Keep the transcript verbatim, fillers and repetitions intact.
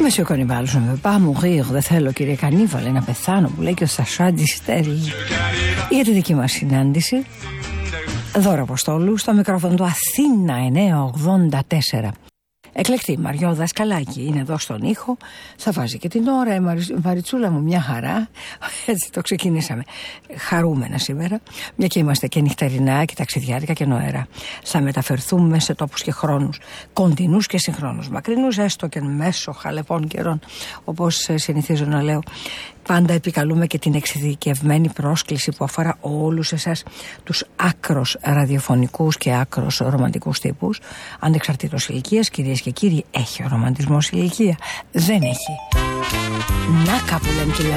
Monsieur Cannibal, je ne veux pas mourir. Δεν θέλω, κύριε Κανίβαλε, να πεθάνω, που λέει και ο Σασά Ντιστέλ. Για τη δική μας συνάντηση, Δώρα Αποστόλου, στο μικρόφωνο του Αθήνα εννιακόσια ογδόντα τέσσερα. Εκλεκτή Μαριό Δασκαλάκη είναι εδώ στον ήχο. Θα βάζει και την ώρα. Η Μαριτσούλα μου μια χαρά. Έτσι το ξεκινήσαμε χαρούμενα σήμερα, μια και είμαστε και νυχτερινά και ταξιδιάρικα και νοερά. Θα μεταφερθούμε σε τόπους και χρόνους κοντινούς και συγχρόνους, μακρινούς έστω και μέσω χαλεπών καιρών, όπως συνηθίζω να λέω. Πάντα επικαλούμε και την εξειδικευμένη πρόσκληση που αφορά όλους εσάς τους άκρος ραδιοφωνικούς και άκρος ρομαντικούς τύπους. Ανεξαρτήτως ηλικίας, κυρίες και κύριοι, έχει ο ρομαντισμός ηλικία? Δεν έχει. Να κάπου λένε και